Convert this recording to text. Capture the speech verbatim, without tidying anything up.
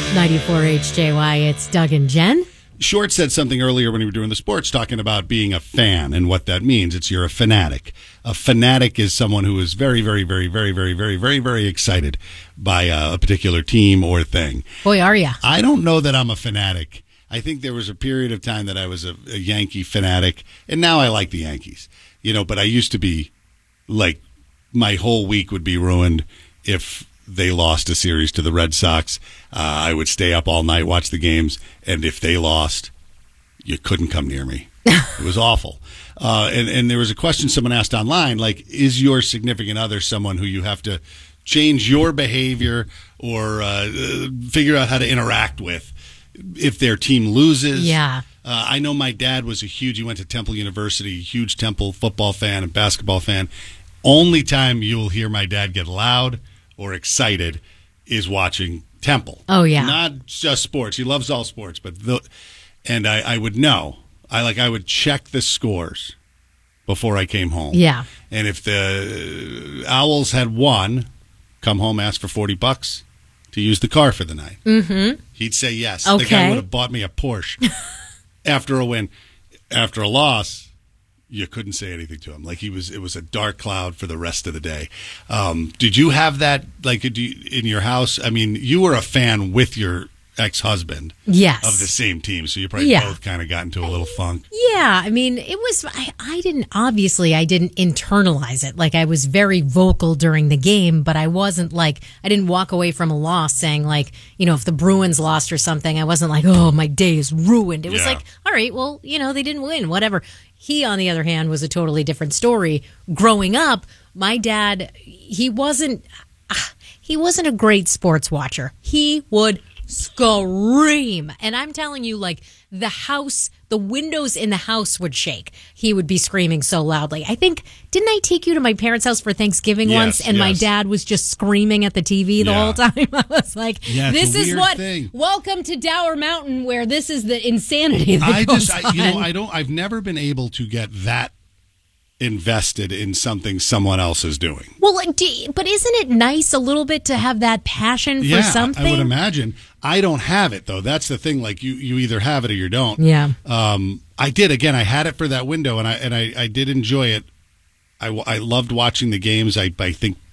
ninety-four H J Y, it's Doug and Jen. Short said something earlier when we were doing the sports, talking about being a fan and what that means. It's you're a fanatic. A fanatic is someone who is very, very, very, very, very, very, very, very excited by a particular team or thing. Boy, are ya. I don't know that I'm a fanatic. I think there was a period of time that I was a, a Yankee fanatic, and now I like the Yankees. You know, but I used to be like, my whole week would be ruined if they lost a series to the Red Sox. Uh, I would stay up all night, watch the games, and if they lost, you couldn't come near me. It was awful. Uh, and, and there was a question someone asked online, like, is your significant other someone who you have to change your behavior or uh, figure out how to interact with if their team loses? Yeah. Uh, I know my dad was a huge, he went to Temple University, huge Temple football fan and basketball fan. Only time you'll hear my dad get loud or excited is watching Temple. Oh, yeah. Not just sports. He loves all sports, but the, and I, I would know. I like I would check the scores before I came home. Yeah. And if the Owls had won, come home, ask for forty bucks to use the car for the night. Mm-hmm. He'd say yes. Okay. The guy would have bought me a Porsche after a win. After a loss, you couldn't say anything to him. Like he was, it was a dark cloud for the rest of the day. Um, did you have that, like, do you, in your house? I mean, you were a fan with your ex-husband, yes, of the same team, so you probably yeah. both kind of got into a little funk. Yeah, I mean, it was. I, I didn't obviously. I didn't internalize it. Like I was very vocal during the game, but I wasn't like I didn't walk away from a loss saying like, you know, if the Bruins lost or something, I wasn't like, oh, my day is ruined. It was Yeah. like, all right, well, you know, they didn't win, whatever. He, on the other hand, was a totally different story. Growing up, my dad, he wasn't, he wasn't a great sports watcher. He would scream. And I'm telling you, like, the house, the windows in the house would shake. He would be screaming so loudly. I think, didn't I take you to my parents' house for Thanksgiving Yes, once? And yes. my dad was just screaming at the T V the Yeah. whole time. I was like, Yeah, it's this a is weird what, thing. welcome to Dower Mountain, where this is the insanity that I goes just, I, you know, on. I don't, I've never been able to get that invested in something someone else is doing. Well, like, do, but isn't it nice a little bit to have that passion for Yeah, something? I would imagine. I don't have it though. That's the thing. Like you, you either have it or you don't. Yeah. Um, I did again. I had it for that window, and I and I, I did enjoy it. I, I loved watching the games. I I think